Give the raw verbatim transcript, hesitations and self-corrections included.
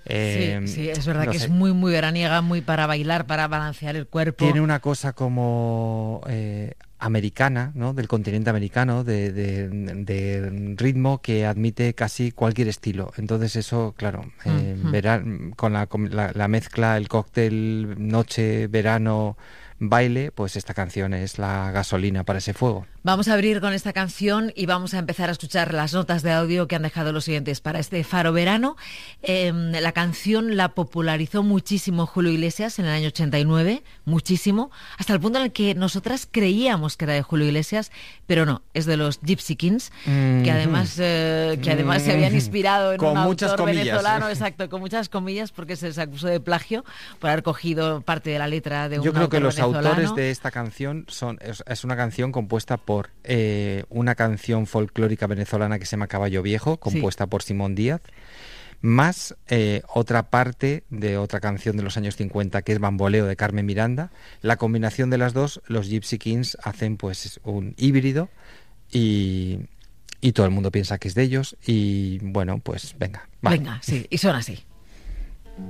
Eh, sí, sí, es verdad no que sé. es muy, muy veraniega, muy para bailar, para balancear el cuerpo. Tiene una cosa como eh, americana, ¿no? Del continente americano, de, de, de ritmo que admite casi cualquier estilo. Entonces eso, claro, eh, Mm-hmm. vera- con, la, con la, la mezcla, el cóctel, noche, verano, baile, pues esta canción es la gasolina para ese fuego. Vamos a abrir con esta canción y vamos a empezar a escuchar las notas de audio que han dejado los oyentes para este Faro Verano. Eh, la canción la popularizó muchísimo Julio Iglesias en el año ochenta y nueve, muchísimo, hasta el punto en el que nosotras creíamos que era de Julio Iglesias, pero no, es de los Gypsy Kings, mm-hmm. que además eh, que además mm-hmm. se habían inspirado en con un muchas autor comillas. venezolano, exacto, con muchas comillas, porque se les acusó de plagio por haber cogido parte de la letra de un Yo creo autor que los venezolano. autores de esta canción son es, es una canción compuesta por Eh, una canción folclórica venezolana que se llama Caballo Viejo, compuesta sí. por Simón Díaz, más eh, otra parte de otra canción de los años cincuenta que es Bamboleo de Carmen Miranda. La combinación de las dos, los Gypsy Kings hacen pues un híbrido y, y todo el mundo piensa que es de ellos y bueno, pues venga. Vale. Venga, sí, y son así.